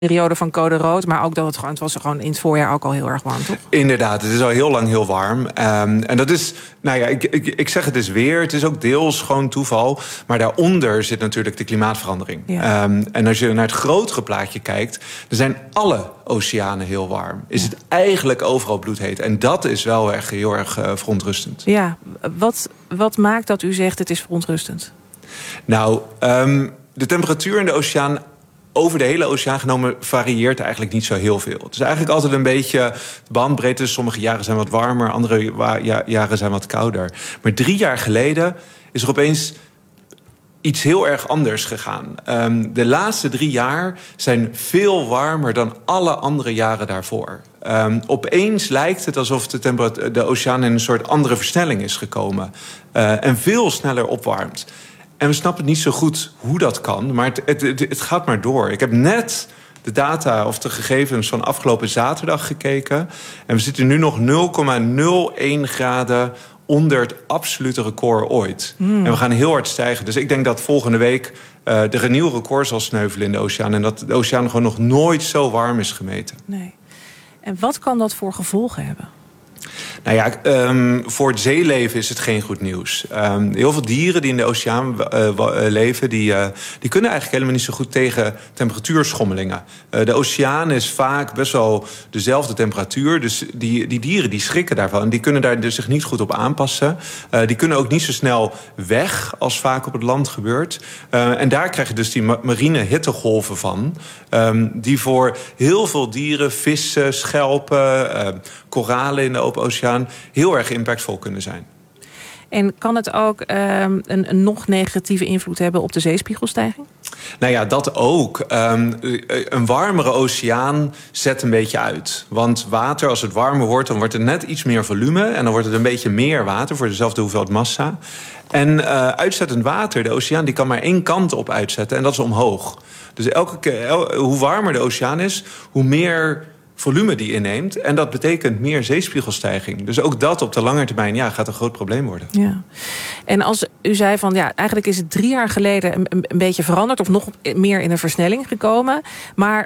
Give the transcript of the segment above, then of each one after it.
periode van code rood, maar ook dat het was gewoon in het voorjaar ook al heel erg warm, toch? Inderdaad, het is al heel lang heel warm. En dat is, ik zeg het dus weer, het is ook deels gewoon toeval. Maar daaronder zit natuurlijk de klimaatverandering. Ja. En als je naar het grotere plaatje kijkt, dan zijn alle oceanen heel warm. Is het eigenlijk overal bloedheet. En dat is wel echt heel erg verontrustend. Ja, wat maakt dat u zegt het is verontrustend? Nou, de temperatuur in de oceaan over de hele oceaan genomen varieert eigenlijk niet zo heel veel. Het is eigenlijk altijd een beetje de bandbreedte. Sommige jaren zijn wat warmer, andere jaren zijn wat kouder. Maar 3 jaar geleden is er opeens iets heel erg anders gegaan. De laatste 3 jaar zijn veel warmer dan alle andere jaren daarvoor. Opeens lijkt het alsof de oceaan in een soort andere versnelling is gekomen. En veel sneller opwarmt. En we snappen niet zo goed hoe dat kan, maar het gaat maar door. Ik heb net de data of de gegevens van afgelopen zaterdag gekeken. En we zitten nu nog 0,01 graden onder het absolute record ooit. En we gaan heel hard stijgen. Dus ik denk dat volgende week er een nieuw record zal sneuvelen in de oceaan. En dat de oceaan gewoon nog nooit zo warm is gemeten. Nee. En wat kan dat voor gevolgen hebben? Nou ja, voor het zeeleven is het geen goed nieuws. Heel veel dieren die in de oceaan leven, die kunnen eigenlijk helemaal niet zo goed tegen temperatuurschommelingen. De oceaan is vaak best wel dezelfde temperatuur. Dus die dieren die schrikken daarvan. En die kunnen daar dus zich niet goed op aanpassen. Die kunnen ook niet zo snel weg als vaak op het land gebeurt. En daar krijg je dus die marine hittegolven van. Die voor heel veel dieren, vissen, schelpen, koralen in de open oceaan heel erg impactvol kunnen zijn. En kan het ook een nog negatieve invloed hebben op de zeespiegelstijging? Nou ja, dat ook. Een warmere oceaan zet een beetje uit. Want water, als het warmer wordt, dan wordt er net iets meer volume. En dan wordt het een beetje meer water voor dezelfde hoeveelheid massa. En uitzettend water, de oceaan, die kan maar 1 kant op uitzetten. En dat is omhoog. Dus elke keer, hoe warmer de oceaan is, hoe meer volume die inneemt. En dat betekent meer zeespiegelstijging. Dus ook dat op de lange termijn gaat een groot probleem worden. Ja. En als u zei van eigenlijk is het 3 jaar geleden een beetje veranderd, of nog meer in een versnelling gekomen. Maar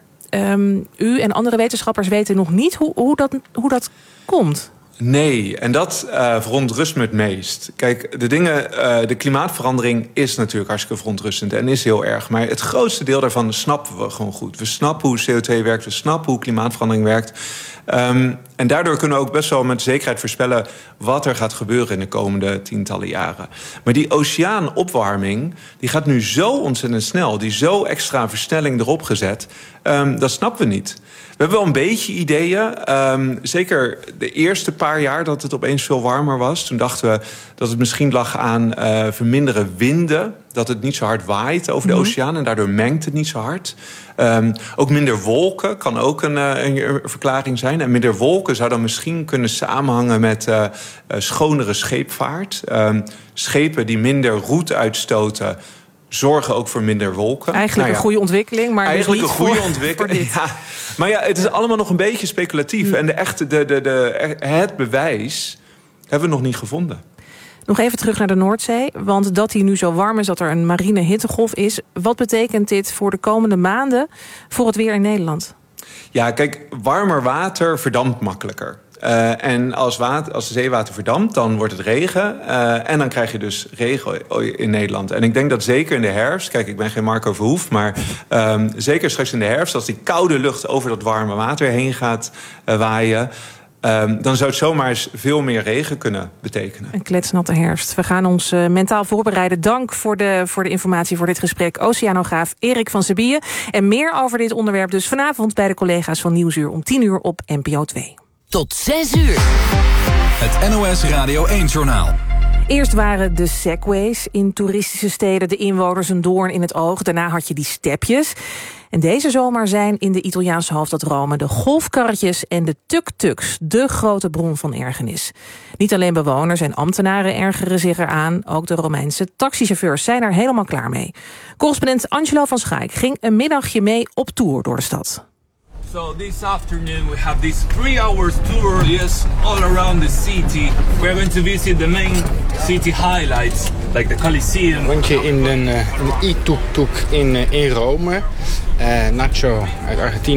u en andere wetenschappers weten nog niet hoe dat komt. Nee, en dat verontrust me het meest. Kijk, de klimaatverandering is natuurlijk hartstikke verontrustend en is heel erg. Maar het grootste deel daarvan snappen we gewoon goed. We snappen hoe CO2 werkt, we snappen hoe klimaatverandering werkt. En daardoor kunnen we ook best wel met zekerheid voorspellen wat er gaat gebeuren in de komende tientallen jaren. Maar die oceaanopwarming, die gaat nu zo ontzettend snel, die zo extra versnelling erop gezet, dat snappen we niet. We hebben wel een beetje ideeën. Zeker de eerste paar jaar dat het opeens veel warmer was. Toen dachten we dat het misschien lag aan verminderen winden. Dat het niet zo hard waait over de oceaan. En daardoor mengt het niet zo hard. Ook minder wolken kan ook een verklaring zijn. En minder wolken zou dan misschien kunnen samenhangen met schonere scheepvaart. Schepen die minder roet uitstoten, zorgen ook voor minder wolken. Eigenlijk een goede ontwikkeling, maar eigenlijk niet een goede ontwikkeling. Ja. Maar het is allemaal nog een beetje speculatief. En het bewijs hebben we nog niet gevonden. Nog even terug naar de Noordzee. Want dat die nu zo warm is, dat er een marine hittegolf is. Wat betekent dit voor de komende maanden voor het weer in Nederland? Ja, kijk, warmer water verdampt makkelijker. En als de zeewater verdampt, dan wordt het regen. En dan krijg je dus regen in Nederland. En ik denk dat zeker in de herfst, kijk, ik ben geen Marco Verhoef, maar zeker straks in de herfst, als die koude lucht over dat warme water heen gaat waaien, dan zou het zomaar eens veel meer regen kunnen betekenen. Een kletsnatte herfst. We gaan ons mentaal voorbereiden. Dank voor de informatie voor dit gesprek. Oceanograaf Erik van Sabie. En meer over dit onderwerp dus vanavond bij de collega's van Nieuwsuur om 10 uur op NPO 2. Tot 6 uur. Het NOS Radio 1-journaal. Eerst waren de segways in toeristische steden de inwoners een doorn in het oog. Daarna had je die stepjes. En deze zomer zijn in de Italiaanse hoofdstad Rome de golfkarretjes en de tuk-tuks de grote bron van ergernis. Niet alleen bewoners en ambtenaren ergeren zich eraan, ook de Romeinse taxichauffeurs zijn er helemaal klaar mee. Correspondent Angelo van Schaik ging een middagje mee op tour door de stad. So this afternoon we have this 3 hours tour, yes, all around the city. We're going to visit the main city highlights, like the Colosseum. Rondje in een e-tuk-tuk in Rome. Nacho uit Argentinië.